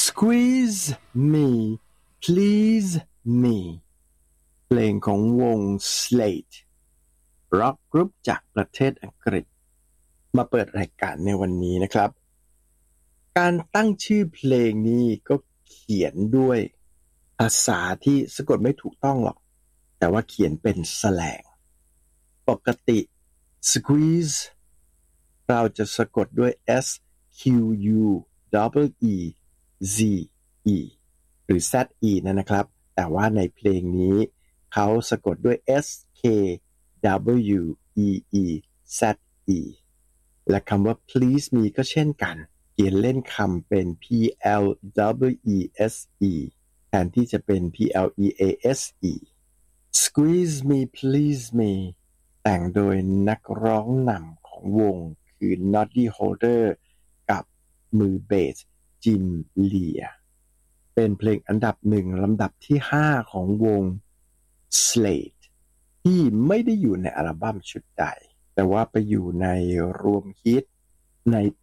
Squeeze Me Please Me เพลงของวง Slade ร็อกกรุ๊ปจากประเทศอังกฤษมาเปิดรายการในวันนี้นะครับการตั้งชื่อเพลงนี้ก็เขียนด้วยภาษาที่สะกดไม่ถูกต้องหรอกแต่ว่าเขียนเป็นแสแลงปกติ Squeeze เราจะสะกดด้วย S Q U E Z E หรือ Z E นะครับแต่ว่าในเพลงนี้เขาสะกดด้วย S K W E E Z E และคำว่า please me ก็เช่นกันเขียนเล่นคำเป็น P L W E S E แทนที่จะเป็น P L E A S E Squeeze me please me แต่งโดยนักร้องนำของวงคือ Noddy Holder กับมือเบสจิมเลียเป็นเพลงอันดับ1ลำดับที่5ของวง Slade ที่ไม่ได้อยู่ในอัลบั้มชุดใดแต่ว่าไปอยู่ในรวมฮิตในปี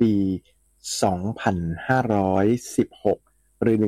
2516 หรือ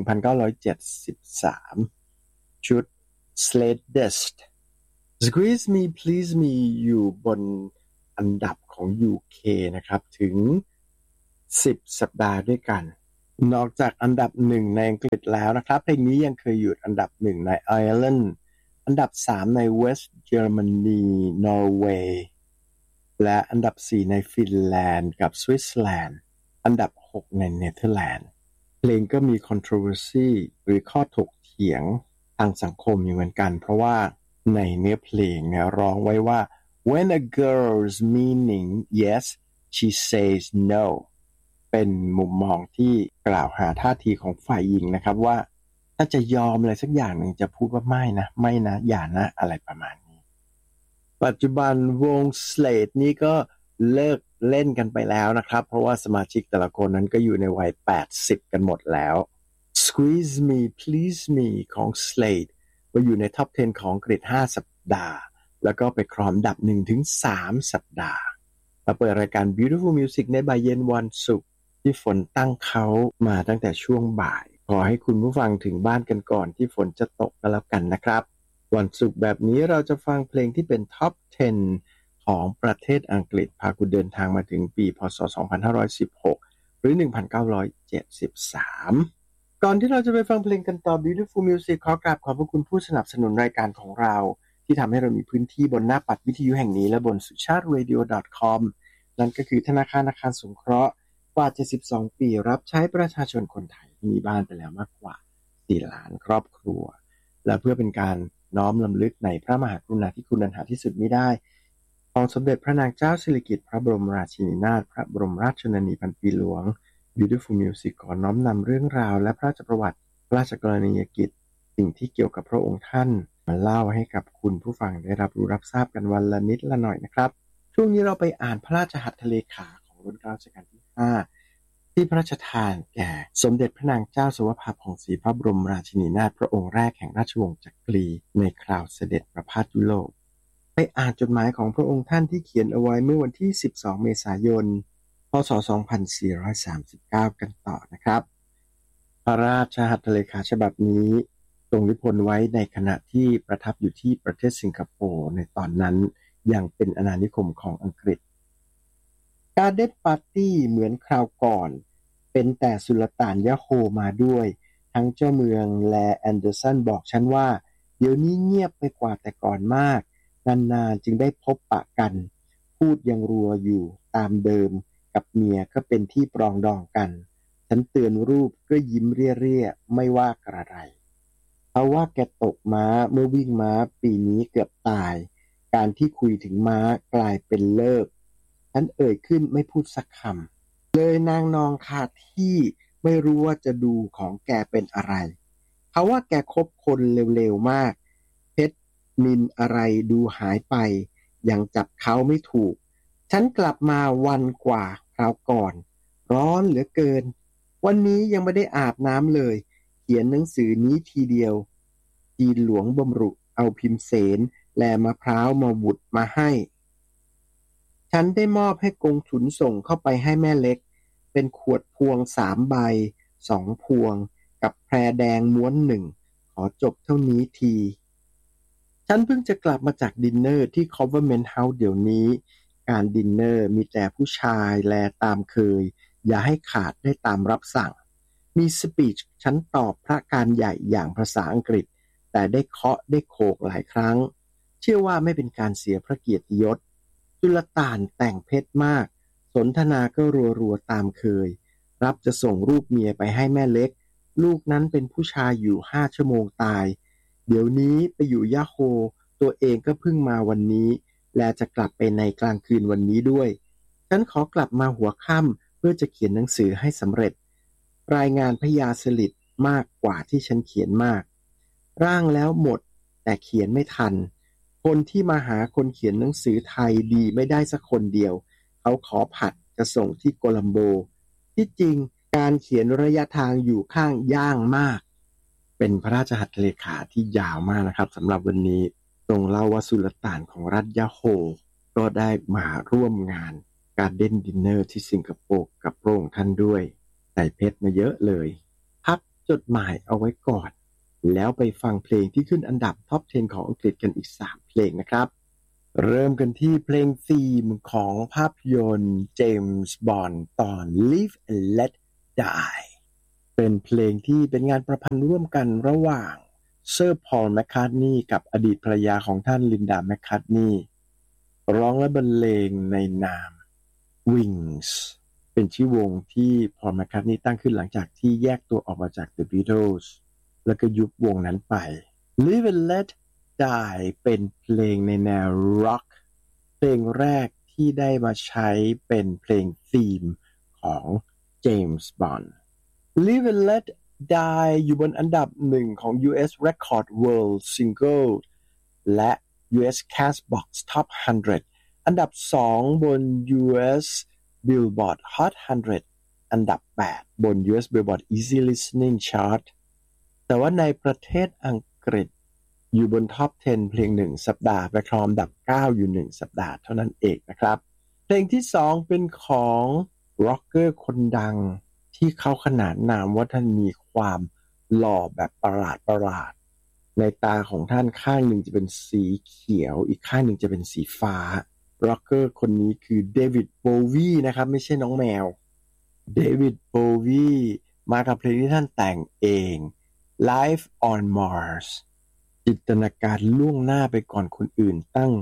1973 ชุด Sladest Squeeze Me Please Me อยู่บนอันดับของ UK นะครับถึง10 สัปดาห์ด้วยกันนอกจากอันดับ1ในอังกฤษแล้วนะครับเพลงนี้ยังเคยอยู่อันดับ1ในไอร์แลนด์อันดับ3ในเวสต์เยอรมนีนอร์เวย์และอันดับ4ในฟินแลนด์กับสวิตเซอร์แลนด์อันดับ6ในเนเธอร์แลนด์เพลงก็มี controversy หรือข้อถกเถียงทางสังคมอยู่เหมือนกันเพราะว่าในเนื้อเพลงเนี่ยร้องไว้ว่า when a girl's meaning yes she says no เป็นมุมมองที่กล่าวหาท่าทีของฝ่ายหญิงนะครับว่าถ้าจะยอมอะไรสักอย่างหนึ่งจะพูดว่าไม่นะอย่านะอะไรประมาณนี้ปัจจุบันวง Slade นี่ก็เลิกเล่นกันไปแล้วนะครับเพราะว่าสมาชิกแต่ละคนนั้นก็อยู่ในวัย80กันหมดแล้ว Squeeze Me Please Me ของ Slade ก็อยู่ในท็อป 10 ของอังกฤษ5 สัปดาห์แล้วก็ไปครองอันดับ 1-3 สัปดาห์มาเปิดรายการ Beautiful Music ในบ่ายเย็นวันศุกร์ที่ฝนตั้งเขามาตั้งแต่ช่วงบ่ายขอให้คุณผู้ฟังถึงบ้านกันก่อนที่ฝนจะตกกันแล้วกันนะครับวันศุกร์แบบนี้เราจะฟังเพลงที่เป็นท็อป 10 ของประเทศอังกฤษพาคุณเดินทางมาถึงปีพ.ศ. 2516 หรือ 1973 ก่อนที่เราจะไปฟังเพลงกันต่อ Beautiful Music ขอกราบขอบพระคุณผู้สนับสนุนรายการของเราที่ทำให้เรามีพื้นที่บนหน้าปัดวิทยุแห่งนี้และบนสุชาติ radio.com นั่นก็คือธนาคารอาคารสงเคราะห์กว่า72 ปีรับใช้ประชาชนคนไทยที่มีบ้านไปแล้วมากกว่า4 ล้านครอบครัวและเพื่อเป็นการน้อมรำลึกในพระมหากรุณาธิคุณอันหาที่สุดมิได้ของสมเด็จพระนางเจ้าสิริกิติ์พระบรมราชินีนาถพระบรมราชชนนีพันปีหลวง Beautiful Music ขอน้อมนำเรื่องราวและพระราชประวัติพระราชกรณียกิจสิ่งที่เกี่ยวกับพระองค์ท่านมาเล่าให้กับคุณผู้ฟังได้รับรู้รับทราบกันวันละนิดละหน่อยนะครับช่วงนี้เราไปอ่านพระราชหัตถเลขาของรัชกาลที่5ที่พระราชทานแก่สมเด็จพระนางเจ้าสิริกิติ์ผ่องศรีพระบรมราชินีนาถพระองค์แรกแห่งราชวงศ์จักรีในคราวเสด็จประพาสยุโรปไปอ่านจดหมายของพระองค์ท่านที่เขียนเอาไว้เมื่อวันที่12 เมษายน พ.ศ. 2439 กันต่อนะครับพระราชหัตถเลขาฉบับนี้ทรงนิพนธ์ไว้ในขณะที่ประทับอยู่ที่ประเทศสิงคโปร์ในตอนนั้นยังเป็นอาณานิคมของอังกฤษการเดนปาร์ตี้เหมือนคราวก่อนเป็นแต่สุลต่านยะโฮมาด้วยทั้งเจ้าเมืองและแอนเดอร์สันบอกฉันว่าเดี๋ยวนี้เงียบไปกว่าแต่ก่อนมากนานๆจึงได้พบปะกันพูดยังรัวอยู่ตามเดิมกับเมียก็เป็นที่ปรองดองกันฉันเตือนรูปก็ยิ้มเรี่ยๆไม่ว่ากระไรเพราะว่าแกตกม้าเมื่อวิ่งม้าปีนี้เกือบตายการที่คุยถึงม้ากลายเป็นเลิกฉันเอ่ยขึ้นไม่พูดสักคำเลยนางนองคาที่ไม่รู้ว่าจะดูของแกเป็นอะไรเขาว่าแกคบคนเร็วๆมากเพชรนินอะไรดูหายไปยังจับเขาไม่ถูกฉันกลับมาวันกว่าคราวก่อนร้อนเหลือเกินวันนี้ยังไม่ได้อาบน้ำเลยเขียนหนังสือนี้ทีเดียวจีนหลวงบำรุเอาพิมพ์เสนและมะพร้าวมาบุดมาให้ฉันได้มอบให้กงฉุนส่งเข้าไปให้แม่เล็กเป็นขวดพวง3 ใบ 2 พวงกับแพรแดงม้วนหนึ่งขอจบเท่านี้ทีฉันเพิ่งจะกลับมาจากดินเนอร์ที่ Government House เดี๋ยวนี้การดินเนอร์มีแต่ผู้ชายแลตามเคยอย่าให้ขาดได้ตามรับสั่งมีสปีชฉันตอบพระการใหญ่อย่างภาษาอังกฤษแต่ได้เคาะได้โขกหลายครั้งเชื่อว่าไม่เป็นการเสียพระเกียรติยศจุลต่านแต่งเพชรมากสนทนาก็รัวๆตามเคยรับจะส่งรูปเมียไปให้แม่เล็กลูกนั้นเป็นผู้ชายอยู่5 ชั่วโมงตายเดี๋ยวนี้ไปอยู่ยะโฮตัวเองก็เพิ่งมาวันนี้และจะกลับไปในกลางคืนวันนี้ด้วยฉันขอกลับมาหัวค่ำเพื่อจะเขียนหนังสือให้สำเร็จรายงานพญาสลิดมากกว่าที่ฉันเขียนมากร่างแล้วหมดแต่เขียนไม่ทันคนที่มาหาคนเขียนหนังสือไทยดีไม่ได้สักคนเดียวเขาขอผัดจะส่งที่โคลัมโบที่จริงการเขียนระยะทางอยู่ข้างย่างมากเป็นพระราชหัตถเลขาที่ยาวมากนะครับสำหรับวันนี้ทรงเล่าว่าสุลต่านของรัฐยะโฮก็ได้มาร่วมงานการเด้นดินเนอร์ที่สิงคโปร์กับพระองค์ท่านด้วยใส่เพชรมาเยอะเลยพักจดหมายเอาไว้ก่อนแล้วไปฟังเพลงที่ขึ้นอันดับท็อป 10 ของอังกฤษกันอีก3เพลงนะครับเริ่มกันที่เพลงธีมของภาพยนตร์เจมส์บอนด์ตอน Live and Let Die เป็นเพลงที่เป็นงานประพันธ์ร่วมกันระหว่างเซอร์พอลแมคคาร์ทนีย์กับอดีตภรรยาของท่านลินดาแมคคาร์ทนีย์ร้องและบรรเลงในนาม Wings เป็นชื่อวงที่พอลแมคคาร์ทนีย์ตั้งขึ้นหลังจากที่แยกตัวออกมาจาก The Beatles แล้วก็ยุบวงนั้นไป Live and Let Die เป็นเพลงในแนวร็อกเพลงแรกที่ได้มาใช้เป็นเพลงธีมของเจมส์บอนด์ Live and Let Die อยู่บนอันดับ1ของ US Record World Single และ US Castbox Top 100 อันดับ2บน US Billboard Hot 100 อันดับ8บน US Billboard Easy Listening Chart แต่ว่าในประเทศอังกฤษอยู่บนท็อป 10 เพลง1สัปดาห์ไปครองอันดับ9อยู่1สัปดาห์เท่านั้นเองนะครับเพลงที่2เป็นของร็อกเกอร์คนดังที่เขาขนานนามว่าท่านมีความหล่อแบบประหลาดในตาของท่านข้างหนึ่งจะเป็นสีเขียวอีกข้างหนึ่งจะเป็นสีฟ้าร็อกเกอร์คนนี้คือเดวิดโบวีนะครับไม่ใช่น้องแมวเดวิดโบวีมากับเพลงที่ท่านแต่งเอง Life on Marsจินตนาการล่วงหน้าไปก่อนคนอื่นตั้ง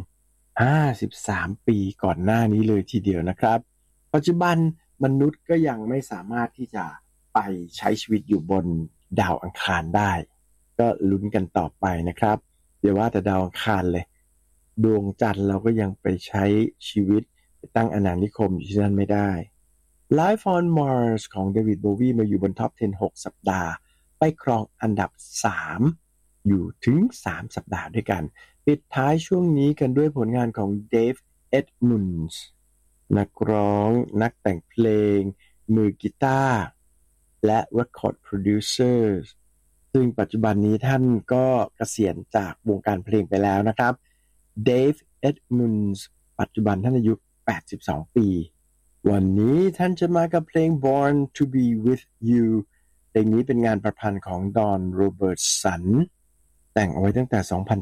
53 ปีก่อนหน้านี้เลยทีเดียวนะครับปัจจุบันมนุษย์ก็ยังไม่สามารถที่จะไปใช้ชีวิตอยู่บนดาวอังคารได้ก็ลุ้นกันต่อไปนะครับเดี๋ยวว่าแต่ดาวอังคารเลยดวงจันทร์เราก็ยังไปใช้ชีวิตไปตั้งอาณานิคมอยู่ที่นั่นไม่ได้ Life on Mars ของเดวิดโบวีมาอยู่บนท็อป 10 6 สัปดาห์ไปครองอันดับ3อยู่ถึง3สัปดาห์ด้วยกันปิดท้ายช่วงนี้กันด้วยผลงานของเดฟเอ็ดมุนส์นักร้องนักแต่งเพลงมือกีตาร์และ Record Producer ซึ่งปัจจุบันนี้ท่านก็เกษียณจากวงการเพลงไปแล้วนะครับเดฟเอ็ดมุนส์ปัจจุบันท่านอายุ82 ปีวันนี้ท่านจะมากับเพลง Born to be with youเพลงนี้เป็นงานประพันธ์ของดอนโรเบิร์ตสันแต่งเอาไว้ตั้งแต่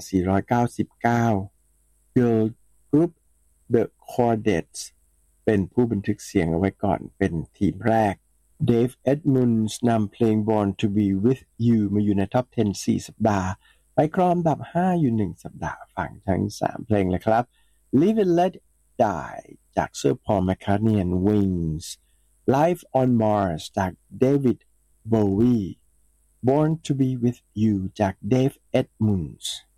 2499 Girl Group The Chordettes เป็นผู้บันทึกเสียงเอาไว้ก่อนเป็นทีมแรก Dave Edmunds นำเพลง Born to be with you มาอยู่ในท็อป 10 4 สัปดาห์ไปครองอันดับ5อยู่1สัปดาห์ฟังทั้ง3เพลงเลยครับ Live and Let Die จาก Sir Paul McCartney and Wings Life on Mars จาก David Bowie Born to be with you จาก Dave Edmunds